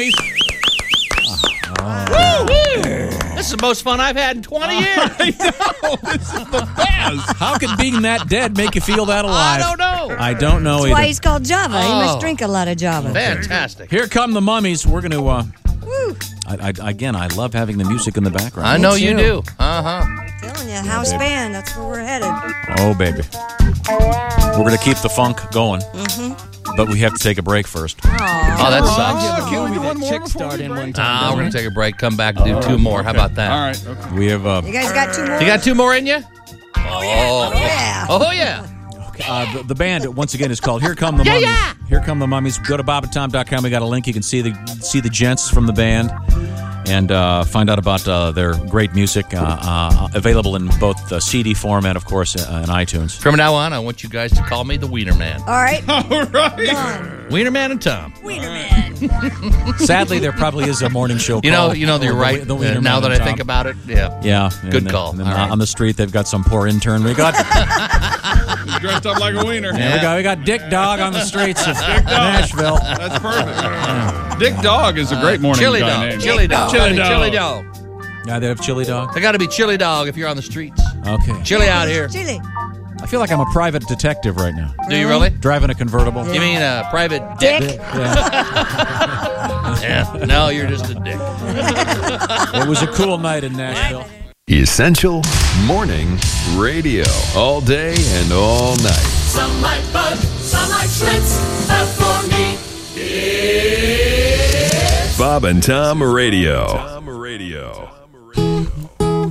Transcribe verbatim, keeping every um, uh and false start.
Mummies. Oh. This is the most fun I've had in twenty years. I know. This is the best. How can being that dead make you feel that alive? I don't know. I don't know That's either. why he's called Java. He must Oh. drink a lot of Java. Fantastic. Here come the Mummies. We're going to, uh, Woo. I, I, again, I love having the music in the background. I know you too. do. Uh-huh. Telling you, house baby. band. That's where we're headed. Oh, baby. We're going to keep the funk going. Mm-hmm. But we have to take a break first. Oh, that sucks. Oh, can we do one more chick before start we in break? one time. Ah, we're going to take a break, come back and do two more. How about that? All right. Okay. We have, uh, You guys got two more? You got two more in you? Oh, Yeah. Oh, yeah. uh, the, the band, once again, is called Here Come the Yeah, Mummies. yeah. Here Come the Mummies. Go to bob and tom dot com. We got a link. You can see the see the gents from the band and uh, find out about uh, their great music, uh, uh, available in both uh, C D form and, of course, uh, in iTunes. From now on, I want you guys to call me the Wiener Man. All right. All right. Done. Wiener Man and Tom. Wiener Man. Sadly, there probably is a morning show You know, called, you know, uh, you're the- right. the Uh, Wiener now Man that and I think Tom. about it, yeah. Yeah. Good and, call. And then, All uh, right. on the street, they've got some poor intern. We got He's dressed up like a wiener. yeah, we got we got Dick Dog on the streets of Nashville. That's perfect. Dick Dog is a great morning Chili guy dog. name. Chili dog. Chili dog. Chili dog. Yeah, they have Chili Dog. They got to be chili dog if you're on the streets. Okay. Chili out here. Chili. I feel like I'm a private detective right now, Do you really? driving a convertible. You mean a private dick? Dick. Yeah. Yeah. No, you're just a dick. It was a cool night in Nashville. Essential Morning Radio. All day and all night. Some like Bud, some like Schlitz, but for me, it's Bob and Tom Radio. Tom Radio.